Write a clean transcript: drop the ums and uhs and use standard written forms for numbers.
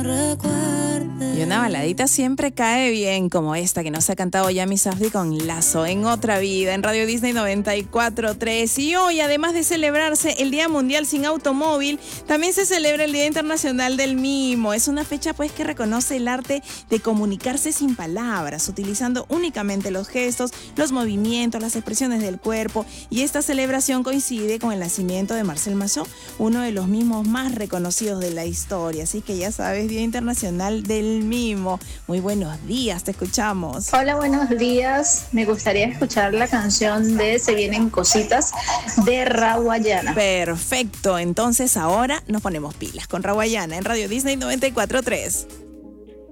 Y una baladita siempre cae bien, como esta que nos ha cantado Yami Safdie con Lazo, en otra vida, en Radio Disney 94.3. Y hoy, además de celebrarse el Día Mundial Sin Automóvil, también se celebra el Día Internacional del Mimo. Es una fecha pues que reconoce el arte de comunicarse sin palabras, utilizando únicamente los gestos, los movimientos, las expresiones del cuerpo. Y esta celebración coincide con el nacimiento de Marcel Marceau, uno de los mimos más reconocidos de la historia. Así que ya sabes, Día Internacional del Mimo. Muy buenos días, te escuchamos. Hola, buenos días. Me gustaría escuchar la canción de Se Vienen Cositas de Rawayana. Perfecto, entonces ahora nos ponemos pilas con Rawayana en Radio Disney 94.3.